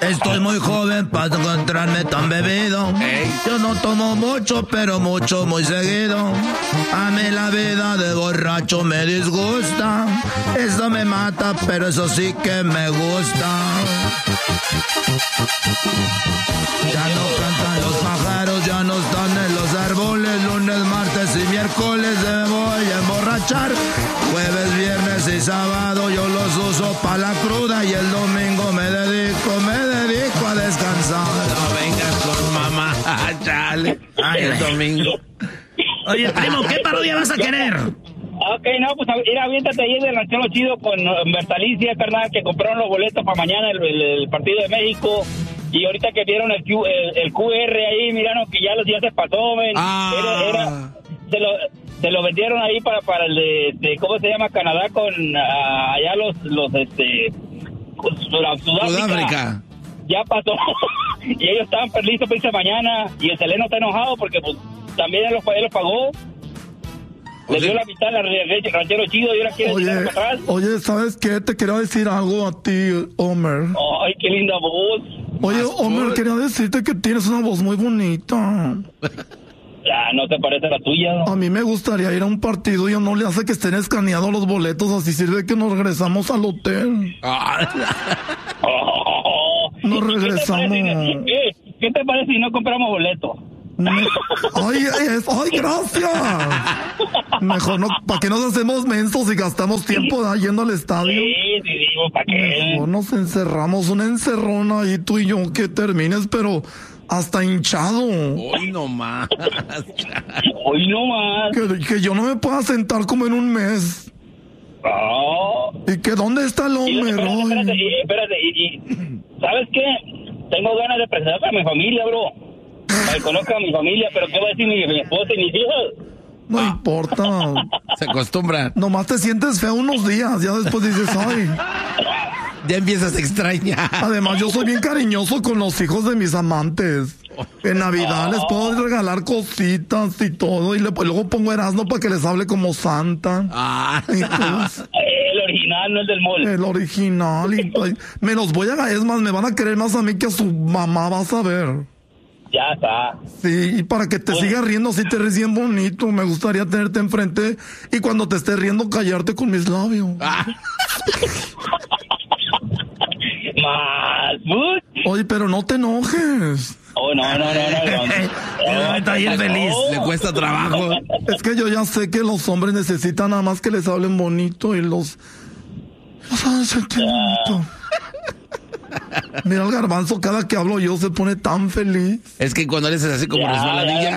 Estoy muy joven para encontrarme tan bebido. Yo no tomo mucho, pero mucho, muy seguido. A mí la vida de borracho me disgusta. Eso me mata, pero eso sí que me gusta. Ya no cantan los pájaros, ya no están en los árboles. Lunes, martes y miércoles me voy a emborrachar. Jueves, viernes y sábado yo los uso para la cruda. Y el domingo me dedico a descansar. No vengas con mamá, chale. Ay, el domingo. Oye, primo, ¿qué parodia vas a querer? Ok, no, pues aviéntate ahí del Ranchero Chido con Bertalicia, carnal, que compraron los boletos para mañana el partido de México. Y ahorita que vieron el QR ahí, miraron que ya se pasó, ven. Se lo vendieron ahí para el de ¿cómo se llama? Canadá con allá Sudáfrica. Ya pasó. Y ellos estaban listos para irse mañana. Y el Seleno está enojado porque pues también él los pagó. Le dio la mitad al Ranchero Chido y ahora quiere llegar para atrás. Oye, ¿sabes qué? Te quería decir algo a ti, Homer. Ay, qué linda voz. Oye, Homer, quería decirte que tienes una voz muy bonita. Ya, ¿no te parece la tuya? ¿No? A mí me gustaría ir a un partido y no le hace que estén escaneados los boletos, así sirve que nos regresamos al hotel. Nos regresamos. ¿Qué te parece si no compramos boletos? Ay, gracias. Mejor no, ¿para qué nos hacemos mensos y gastamos tiempo yendo al estadio? Sí, digo, ¿para qué? Mejor nos encerramos, una encerrona ahí tú y yo, que termines, pero hasta hinchado. Hoy no más. Que yo no me pueda sentar como en un mes. ¿Y que dónde está el hombre? Espérate, ¿sabes qué? Tengo ganas de presentar a mi familia, bro. Para que conozca a mi familia, pero ¿qué va a decir mi esposa y mis hijos? No importa. Se acostumbra. Nomás te sientes feo unos días, ya después dices, ay. Ya empiezas a extrañar. Además, yo soy bien cariñoso con los hijos de mis amantes. En Navidad les puedo regalar cositas y todo. Y luego pongo Erasmo para que les hable como Santa. El original, no el del mall. El original. Me los voy a... Es más, me van a querer más a mí que a su mamá, vas a ver. Ya está. Sí, y para que te sigas riendo así te ríes bien bonito. Me gustaría tenerte enfrente y cuando te estés riendo callarte con mis labios. Oye, pero no te enojes. Oh, no. Está bien feliz. Le cuesta trabajo. Es que yo ya sé que los hombres necesitan nada más que les hablen bonito y los hacen sentir bonito. Mira el Garbanzo, cada que hablo yo se pone tan feliz. Es que cuando eres así como resbaladilla.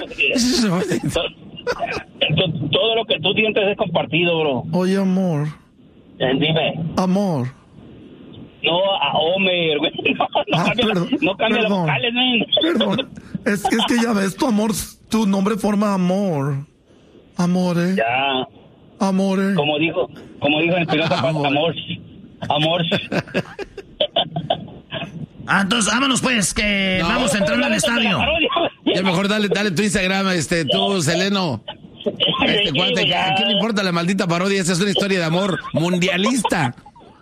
Todo lo que tú sientes es compartido, bro. Oye, amor. Dime. Amor. No, a Homer, güey. No cambia las vocales, men. Perdón. Es que ya ves, tu nombre forma amor. Amore. Ya. Amore. Como dijo Espinosa Paz, amor. Entonces, vámonos pues, que vamos entrando al estadio. Ya mejor dale tu Instagram, tú, Seleno. Cuate, ¿qué le importa la maldita parodia? Esa es una historia de amor mundialista.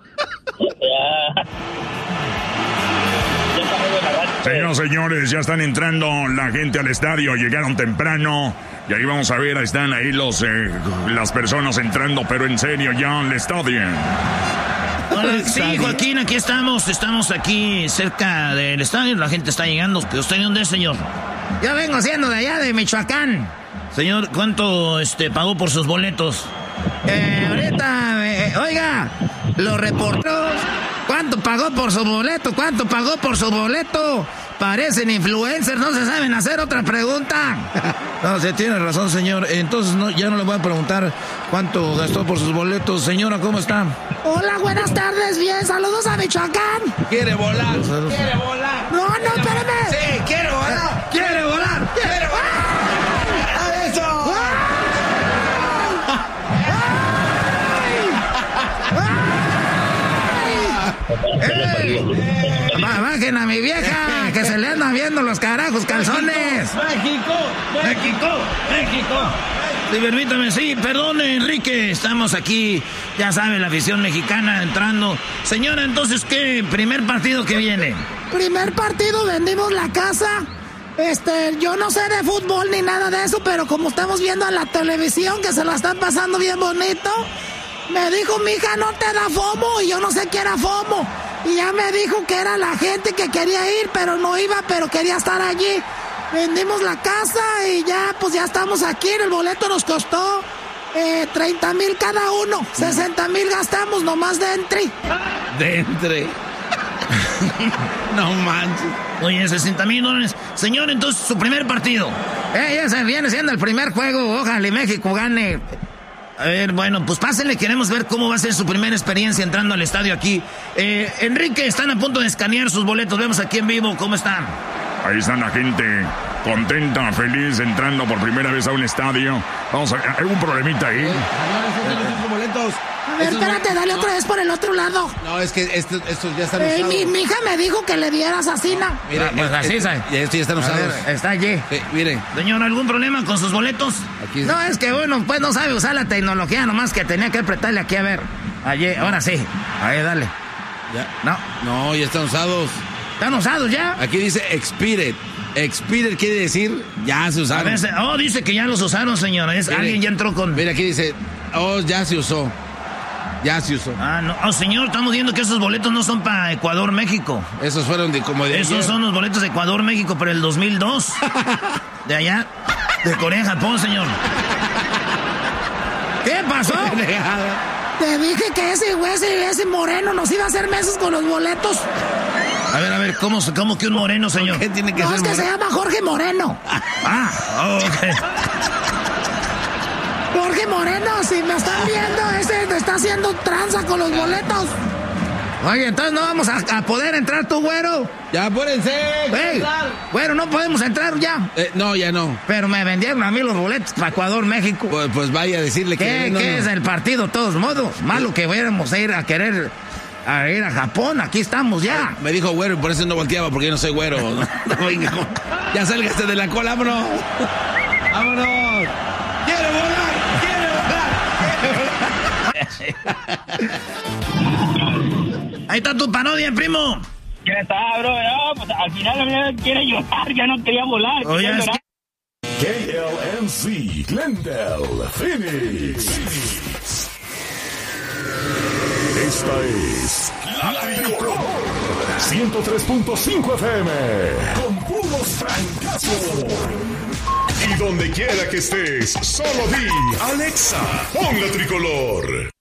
Señores, ya están entrando la gente al estadio, llegaron temprano. Y ahí vamos a ver, están ahí las personas entrando, pero en serio ya al estadio. Hola, sí, Joaquín, aquí estamos aquí cerca del estadio, la gente está llegando. ¿Usted de dónde es, señor? Yo vengo siendo de allá, de Michoacán. Señor, ¿cuánto pagó por sus boletos? Ahorita, oiga, los reporteros, ¿cuánto pagó por su boleto? Parecen influencers, no se saben hacer otra pregunta. No, se tiene razón, señor. Entonces ya no le voy a preguntar cuánto gastó por sus boletos. Señora, ¿cómo está? Hola, buenas tardes, bien, saludos a Michoacán. ¿Quiere volar? No, espérame. Sí, quiere volar. ¡Eso! Bajen a mi vieja, que se le andan viendo los carajos calzones. ¡México! Sí, permítame, sí, perdone, Enrique, estamos aquí, ya sabe, la afición mexicana entrando. Señora, entonces, ¿qué primer partido que viene? Primer partido vendimos la casa. Yo no sé de fútbol ni nada de eso, pero como estamos viendo en la televisión que se la están pasando bien bonito, me dijo, mija, no te da FOMO, y yo no sé qué era FOMO. Y ya me dijo que era la gente que quería ir, pero no iba, pero quería estar allí. Vendimos la casa y ya, pues ya estamos aquí. El boleto nos costó 30,000 cada uno. 60,000 gastamos nomás de entry. De entry. No manches. Oye, $60,000. Señor, entonces, su primer partido. Ya se viene siendo el primer juego. Ojalá México gane. A ver, bueno, pues pásenle. Queremos ver cómo va a ser su primera experiencia entrando al estadio aquí. Enrique, están a punto de escanear sus boletos. Vemos aquí en vivo cómo están. Ahí está la gente contenta, feliz, entrando por primera vez a un estadio. Vamos a ver, hay un problemita ahí. Señores, boletos. A ver, espérate, dale otra vez por el otro lado. No, es que estos ya están usados. Mi hija me dijo que le dieras así, ¿no? Mire, pues así, ¿sabes? Estos ya están usados. Ver, está allí. Miren. Señor, ¿algún problema con sus boletos? Aquí no, es que uno pues no sabe usar la tecnología, nomás que tenía que apretarle aquí a ver. Allí, ahora sí. Ahí, dale. Ya. No, ya están usados. ¿Están usados ya? Aquí dice expired. Expired quiere decir ya se usaron. A ver, dice que ya los usaron, señor. Alguien ya entró con... Mira, aquí dice, ya se usó. Ya se usó. No, señor, estamos viendo que esos boletos no son para Ecuador, México. Esos fueron como de Esos ayer. son los boletos de Ecuador, México, pero el 2002. De allá, de Corea, Japón, señor. ¿Qué pasó? Te dije que ese moreno nos iba a hacer meses con los boletos. A ver, ¿cómo que un moreno, señor? ¿Qué tiene que ser? No, es que se llama Jorge Moreno. Ok. Jorge Moreno, si me están viendo, ese está haciendo tranza con los boletos. Oye, entonces no vamos a poder entrar, tú, güero. Ya, apúrense. Hey, güero, no podemos entrar ya. No, ya no. Pero me vendieron a mí los boletos para Ecuador, México. Pues vaya a decirle que... ¿Qué es el partido, de todos modos? Malo que fuéramos a ir a querer... a ir a Japón, aquí estamos ya. Me dijo güero y por eso no volteaba, porque yo no soy güero. Ya sálgase de la cola, vámonos. Vámonos. ¡Quiero volar! Ahí está tu parodia, primo. ¿Qué está, bro? No, pues al final quiere llorar, ya no quería volar. Oye, KLMC, Glendale, Phoenix. Esta es La Tricolor 103.5 FM con puros francazos. Y donde quiera que estés, solo di Alexa, pon La Tricolor.